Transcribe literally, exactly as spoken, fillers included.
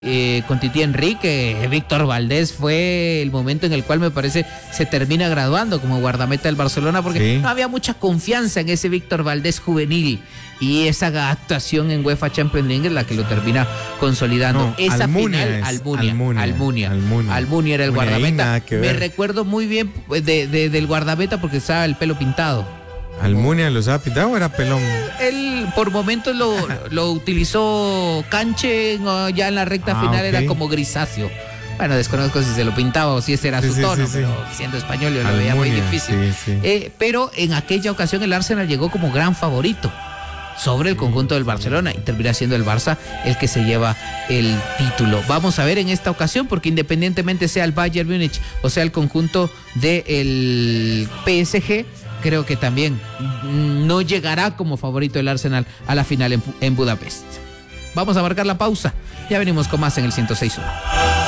Eh, con Titi Enrique, Víctor Valdés fue el momento en el cual me parece se termina graduando como guardameta del Barcelona, porque sí. no había mucha confianza en ese Víctor Valdés juvenil, y esa actuación en UEFA Champions League es la que lo termina consolidando. No, esa Almunia final, es, Almunia, Almunia, Almunia, Almunia, Almunia era el Almunia, guardameta. Me ver. recuerdo muy bien de, de, del guardameta porque estaba el pelo pintado. ¿Almunia lo usaba pintado o era pelón? Él por momentos lo, lo utilizó Canche, ya en la recta ah, final okay. era como grisáceo. Bueno, desconozco si se lo pintaba o si ese era sí, su sí, tono, sí, pero sí. siendo español yo lo veía muy difícil. Sí, sí. Eh, pero en aquella ocasión el Arsenal llegó como gran favorito sobre el conjunto del Barcelona y termina siendo el Barça el que se lleva el título. Vamos a ver en esta ocasión, porque independientemente sea el Bayern Múnich o sea el conjunto del P S G, creo que también no llegará como favorito el Arsenal a la final en, en Budapest. Vamos a marcar la pausa. Ya venimos con más en el ciento seis punto uno.